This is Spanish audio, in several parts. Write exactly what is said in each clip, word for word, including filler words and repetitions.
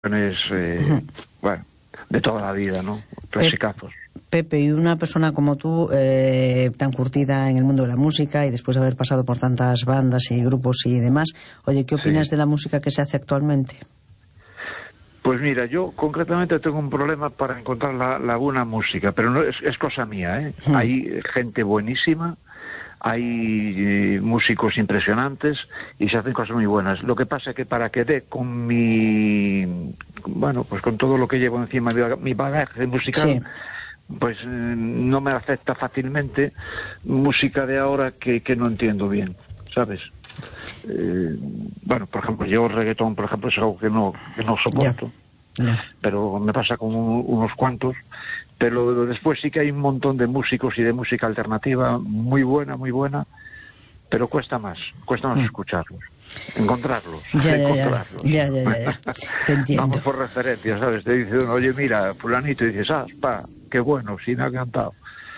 Eh, uh-huh. Bueno, de toda la vida, ¿no? Clasicazos. Pepe, y una persona como tú, eh, tan curtida en el mundo de la música y después de haber pasado por tantas bandas y grupos y demás, oye, ¿qué opinas sí. de la música que se hace actualmente? Pues mira, yo concretamente tengo un problema para encontrar la, la buena música, pero no es, es cosa mía, ¿eh? Hmm. Hay gente buenísima, hay eh, músicos impresionantes y se hacen cosas muy buenas. Lo que pasa es que para que dé con mi, bueno, pues con todo lo que llevo encima, mi bagaje musical, sí. pues eh, no me afecta fácilmente música de ahora que, que no entiendo bien, ¿sabes? Eh, bueno, por ejemplo, yo el reggaetón, por ejemplo, es algo que no, que no soporto, yeah. Yeah. pero me pasa con un, unos cuantos. Pero después sí que hay un montón de músicos y de música alternativa muy buena, muy buena, pero cuesta más, cuesta más mm. escucharlos, encontrarlos, ya, encontrarlos. Ya, ya, ya, ya. Te entiendo. Vamos por referencias, ¿sabes? Te dice uno, oye, mira, fulanito, y dices, ah, pa, qué bueno, sí me ha encantado.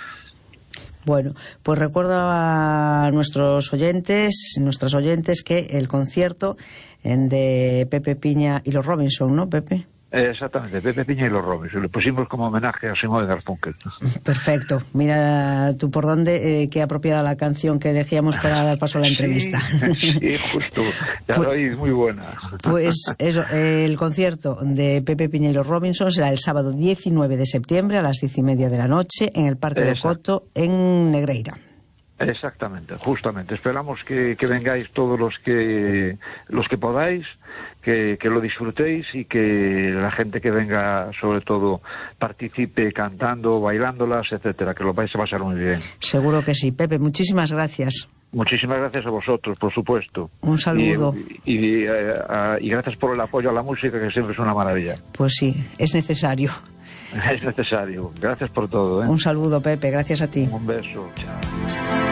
Bueno, pues recuerdo a nuestros oyentes, nuestras oyentes, que el concierto de Pepe Piña y los Robinson, ¿no, Pepe? Exactamente, Pepe Piña y los Robinson. Le pusimos como homenaje a Simón de Garfunkel. Perfecto. Mira tú por dónde, eh, qué apropiada la canción que elegíamos para dar paso a la entrevista. Sí, sí, justo. Ya pues, lo oí, muy buena. Pues eso, eh, el concierto de Pepe Piña y los Robinson será el sábado diecinueve de septiembre a las diez y media de la noche en el Parque Exacto. de Coto, en Negreira. Exactamente, justamente. Esperamos que, que vengáis todos los que los que podáis, que, que lo disfrutéis y que la gente que venga, sobre todo, participe cantando, bailándolas, etcétera, que lo vais a pasar muy bien. Seguro que sí. Pepe, muchísimas gracias. Muchísimas gracias a vosotros, por supuesto. Un saludo. Y, y, y, uh, y gracias por el apoyo a la música, que siempre es una maravilla. Pues sí, es necesario. Es necesario. Gracias por todo, ¿eh? Un saludo, Pepe. Gracias a ti. Un beso. Chao.